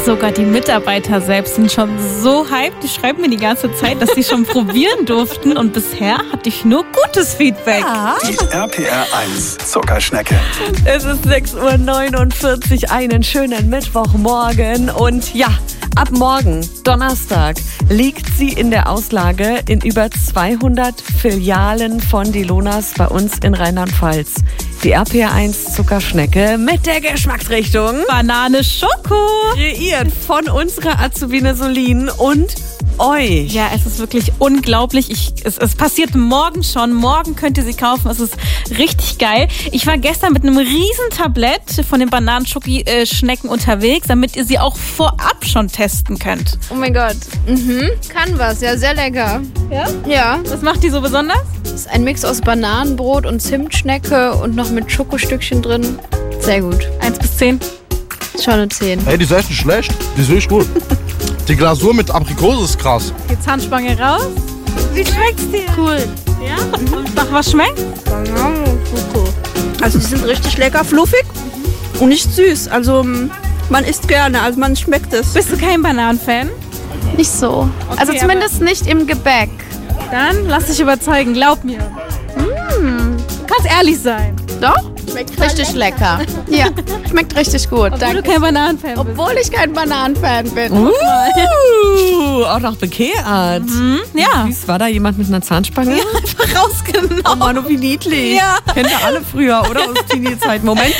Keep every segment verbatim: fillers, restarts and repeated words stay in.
Sogar die Mitarbeiter selbst sind schon so hyped. Die schreiben mir die ganze Zeit, dass sie schon probieren durften. Und bisher hatte ich nur gutes Feedback. Ja. Die R P R eins Zuckerschnecke. Es ist sechs Uhr neunundvierzig, einen schönen Mittwochmorgen. Und ja, ab morgen, Donnerstag, liegt sie in der Auslage in über zweihundert Filialen von die Lonas bei uns in Rheinland-Pfalz. Die R P R eins Zuckerschnecke mit der Geschmacksrichtung Banane Schoko. kreiert von unserer Azubine Solin und euch. Ja, es ist wirklich unglaublich. Ich, es, es passiert morgen schon. Morgen könnt ihr sie kaufen. Es ist richtig geil. Ich war gestern mit einem riesen Tablett von den Bananenschoki-Schnecken unterwegs, damit ihr sie auch vorab schon testen könnt. Oh mein Gott. Mhm. Kann was. Ja, sehr lecker. Ja? Ja. Was macht die so besonders? Das ist ein Mix aus Bananenbrot und Zimtschnecke und noch mit Schokostückchen drin. Sehr gut. Eins bis zehn. Schon eine zehn. Hey, die ist echt nicht schlecht. Die ist wirklich gut. Die Glasur mit Aprikose ist krass. Die Zahnspange raus. Wie schmeckt's dir? Cool. Ja? Und nach was schmeckt? Also die sind richtig lecker, fluffig und nicht süß. Also man isst gerne, also man schmeckt es. Bist du kein Bananenfan? Nicht so. Okay, also zumindest nicht im Gebäck. Dann lass dich überzeugen, glaub mir. Mm. Du kannst ehrlich sein. Doch? Schmeckt richtig lecker. Ja, schmeckt richtig gut. Obwohl Danke. du kein Bananenfan bist. Obwohl ich kein Bananenfan bin. Uh, auch noch bekehrt. Mhm, ja. Süß, war da jemand mit einer Zahnspange? Ja, einfach rausgenommen. Oh Mann, wie niedlich. Ja. Kennt ihr alle früher, oder? Aus Teenie-Zeit. Moment.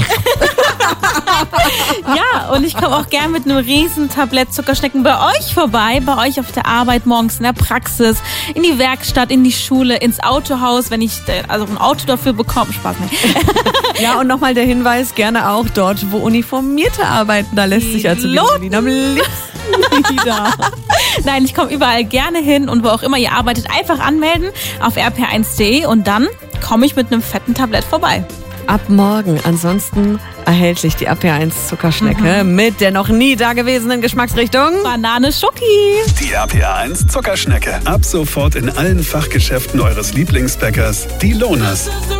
Ja, und ich komme auch gern mit einem riesen Tablett Zuckerschnecken bei euch vorbei, bei euch auf der Arbeit, morgens in der Praxis, in die Werkstatt, in die Schule, ins Autohaus, wenn ich also ein Auto dafür bekomme. Spaß nicht. Ja, und nochmal der Hinweis, gerne auch dort, wo Uniformierte arbeiten. Da lässt sich also Piloten. am liebsten wieder. Nein, ich komme überall gerne hin und wo auch immer ihr arbeitet, einfach anmelden auf r p eins punkt de und dann komme ich mit einem fetten Tablett vorbei. Ab morgen ansonsten erhältlich die R P R eins Zuckerschnecke mhm. mit der noch nie dagewesenen Geschmacksrichtung Banane Schoki. Die R P R eins Zuckerschnecke. Ab sofort in allen Fachgeschäften eures Lieblingsbäckers, die Lonas.